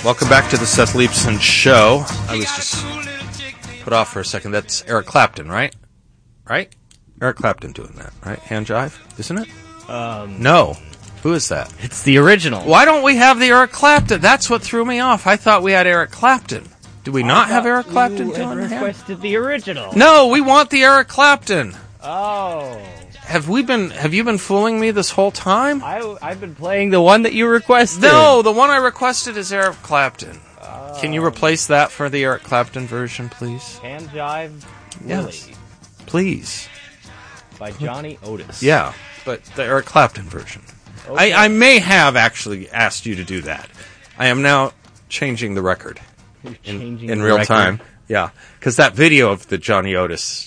Welcome back to the Seth Leibsohn Show. I was just put off for a second. That's Eric Clapton, right? Right? Eric Clapton doing that, right? Hand jive, isn't it? No. Who is that? It's the original. Why don't we have the Eric Clapton? That's what threw me off. I thought we had Eric Clapton. Do we not have Eric Clapton doing the hand? Requested the original. No, we want the Eric Clapton. Oh. Have you been fooling me this whole time? I've been playing the one that you requested. No, the one I requested is Eric Clapton. Can you replace that for the Eric Clapton version, please? Hand Jive Yes. Willie Please. by Johnny Otis. Yeah, but the Eric Clapton version. Okay. I may have actually asked you to do that. I am now changing the record in the real record. time. Yeah, because that video of the Johnny Otis.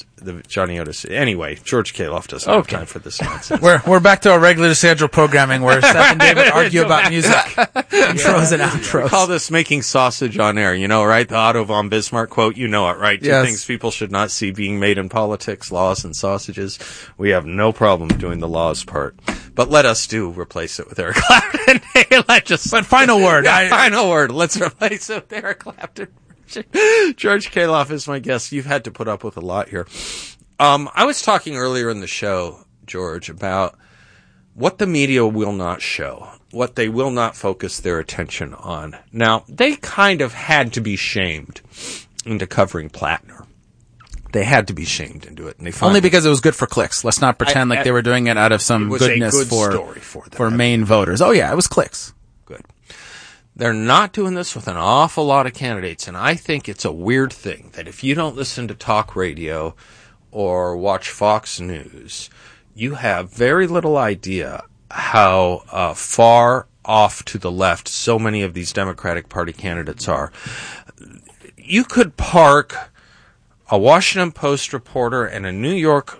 Anyway, George Kaloff doesn't have time for this nonsense. We're back to our regular scheduled programming where Seth and David argue about music, intros and outros. We call this making sausage on air, right? The Otto von Bismarck quote, you know it, right? Two Yes. things people should not see being made in politics, laws and sausages. We have no problem doing the laws part. But let us replace it with Eric Clapton. But final word. Final word. Let's replace it with Eric Clapton. George Kaloff is my guest. You've had to put up with a lot here. I was talking earlier in the show, George, about what the media will not show, what they will not focus their attention on. Now, they kind of had to be shamed into covering Plattner. They had to be shamed into it. And they Only because it was good for clicks. Let's not pretend like they were doing it out of some it was goodness a good for story for them. Maine voters. Oh yeah, it was clicks. Good. They're not doing this with an awful lot of candidates, and I think it's a weird thing that if you don't listen to talk radio or watch Fox News, you have very little idea how far off to the left so many of these Democratic Party candidates are. You could park a Washington Post reporter and a New York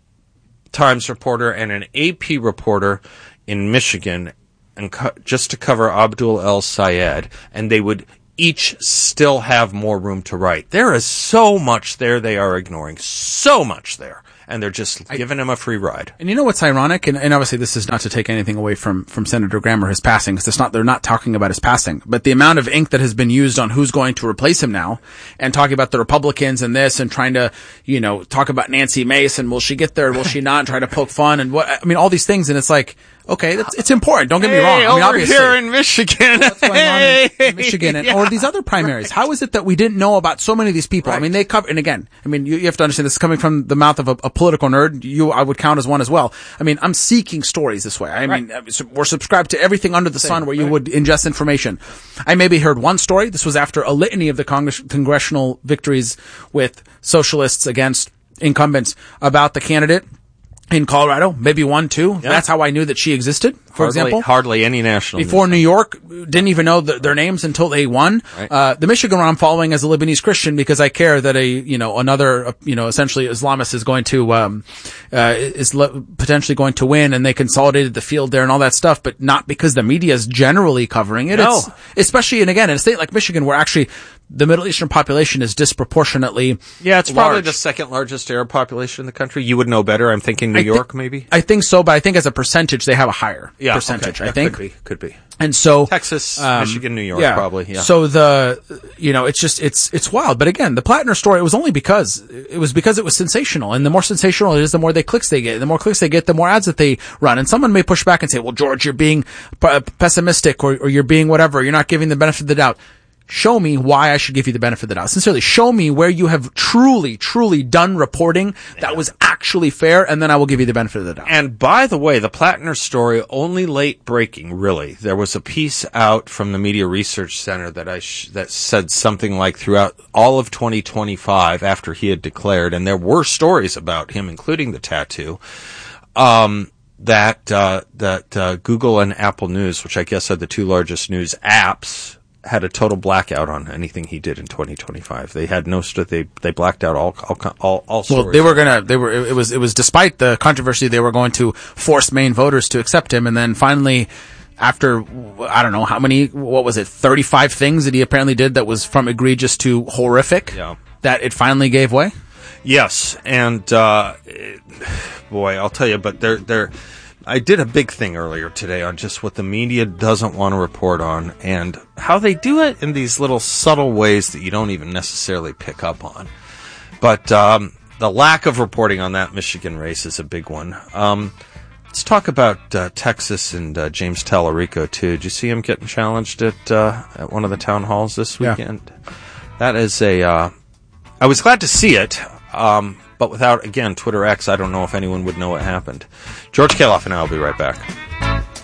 Times reporter and an AP reporter in Michigan and just to cover Abdul El Sayed, and they would each still have more room to write. There is so much there they are ignoring. So much there. And they're just giving him a free ride. And you know what's ironic? And obviously this is not to take anything away from Senator Graham or his passing, because they're not talking about his passing. But the amount of ink that has been used on who's going to replace him now, and talking about the Republicans and this, and trying to, talk about Nancy Mace, and will she get there, will she not, and try to poke fun, and all these things, and it's like, okay, it's important. Don't get me wrong. Over obviously, here in Michigan. What's going on in Michigan or these other primaries? How is it that we didn't know about so many of these people? Right. They cover, and again, you have to understand this is coming from the mouth of a political nerd. I would count as one as well. I'm seeking stories this way. We're subscribed to everything under the sun where you would ingest information. I maybe heard one story. This was after a litany of the congressional victories with socialists against incumbents about the candidate in Colorado, maybe one, two. Yeah. That's how I knew that she existed, for example. Hardly any national Before news. New York, didn't even know their names until they won. Right. The Michigan one I'm following as a Lebanese Christian because I care that another essentially Islamist is going to, potentially going to win, and they consolidated the field there and all that stuff, but not because the media is generally covering it. No. Especially, and again, in a state like Michigan where actually the Middle Eastern population is disproportionately it's large. Probably the second largest Arab population in the country. You would know better. I'm thinking New York, maybe? I think so, but I think as a percentage, they have a higher percentage, okay. I think. Could be. And so Texas, Michigan, New York, probably. Yeah. So it's wild. But again, the Plattner story, it was because it was sensational. And the more sensational it is, the more clicks they get. The more clicks they get, the more ads that they run. And someone may push back and say, well, George, you're being pessimistic or you're being whatever. You're not giving the benefit of the doubt. Show me why I should give you the benefit of the doubt. Sincerely, show me where you have truly, truly done reporting that was actually fair, and then I will give you the benefit of the doubt. And by the way, the Plattner story, only late breaking, really. There was a piece out from the Media Research Center that that said something like throughout all of 2025 after he had declared, and there were stories about him, including the tattoo, that Google and Apple News, which I guess are the two largest news apps, had a total blackout on anything he did in 2025. They had they blacked out all stories. Well, it was despite the controversy, they were going to force Maine voters to accept him, and then finally, after, I don't know how many, 35 things that he apparently did that was from egregious to horrific, that it finally gave way? Yes, and boy, I'll tell you, but they're I did a big thing earlier today on just what the media doesn't want to report on and how they do it in these little subtle ways that you don't even necessarily pick up on. But the lack of reporting on that Michigan race is a big one. Let's talk about Texas and James Tallarico, too. Did you see him getting challenged at one of the town halls this weekend? Yeah. That is I was glad to see it, but without, again, Twitter X, I don't know if anyone would know what happened. George Kaloff and I will be right back.